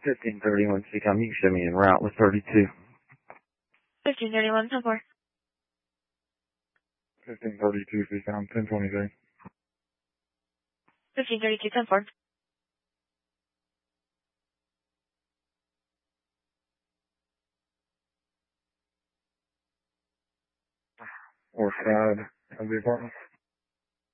1531 CCOM, you can show me en route with 32. 1531, 10-4. 1532 CCOM, 1023. 1532, 10-4. Or side of the apartment.